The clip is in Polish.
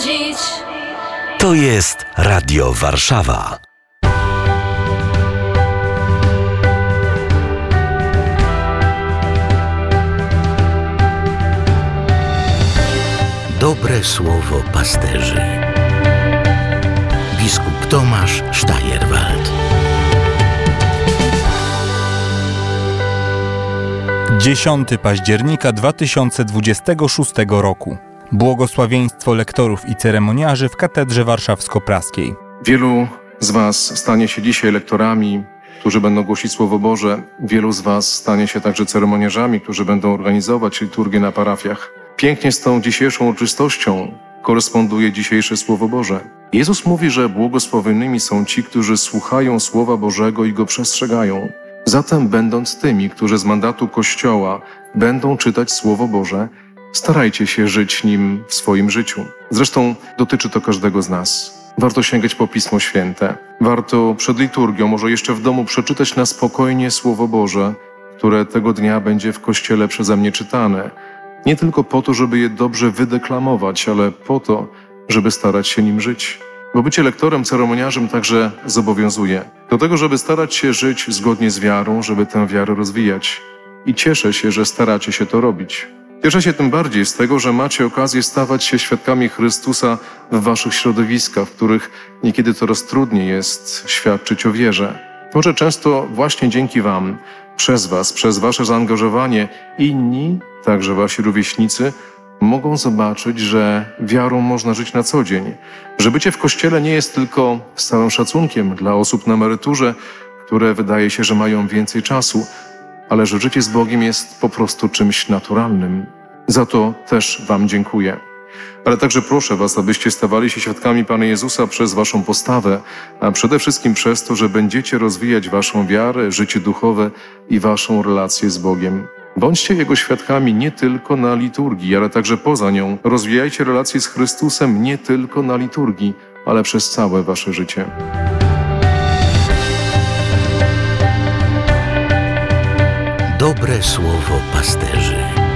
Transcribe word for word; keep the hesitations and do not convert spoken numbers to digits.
prowadzić. To jest Radio Warszawa. Dobre słowo pasterzy. Biskup Tomasz Sztajerwald. dziesiątego października dwa tysiące dwudziestego szóstego roku. Błogosławieństwo lektorów i ceremoniarzy w Katedrze Warszawsko-Praskiej. Wielu z Was stanie się dzisiaj lektorami, którzy będą głosić Słowo Boże. Wielu z Was stanie się także ceremoniarzami, którzy będą organizować liturgię na parafiach. Pięknie z tą dzisiejszą uroczystością koresponduje dzisiejsze Słowo Boże. Jezus mówi, że błogosławionymi są ci, którzy słuchają Słowa Bożego i go przestrzegają. Zatem, będąc tymi, którzy z mandatu Kościoła będą czytać Słowo Boże, starajcie się żyć nim w swoim życiu. Zresztą dotyczy to każdego z nas. Warto sięgać po Pismo Święte. Warto przed liturgią, może jeszcze w domu, przeczytać na spokojnie Słowo Boże, które tego dnia będzie w Kościele przeze mnie czytane. Nie tylko po to, żeby je dobrze wydeklamować, ale po to, żeby starać się nim żyć. Bo bycie lektorem, ceremoniarzem także zobowiązuje do tego, żeby starać się żyć zgodnie z wiarą, żeby tę wiarę rozwijać. I cieszę się, że staracie się to robić. Cieszę się tym bardziej z tego, że macie okazję stawać się świadkami Chrystusa w waszych środowiskach, w których niekiedy coraz trudniej jest świadczyć o wierze. Może często właśnie dzięki wam, przez was, przez wasze zaangażowanie, inni, także wasi rówieśnicy, mogą zobaczyć, że wiarą można żyć na co dzień. Że bycie w Kościele nie jest tylko z całym szacunkiem dla osób na emeryturze, które wydaje się, że mają więcej czasu, ale że życie z Bogiem jest po prostu czymś naturalnym. Za to też wam dziękuję. Ale także proszę was, abyście stawali się świadkami Pana Jezusa przez waszą postawę, a przede wszystkim przez to, że będziecie rozwijać waszą wiarę, życie duchowe i waszą relację z Bogiem. Bądźcie Jego świadkami nie tylko na liturgii, ale także poza nią. Rozwijajcie relacje z Chrystusem nie tylko na liturgii, ale przez całe wasze życie. Dobre słowo pasterzy.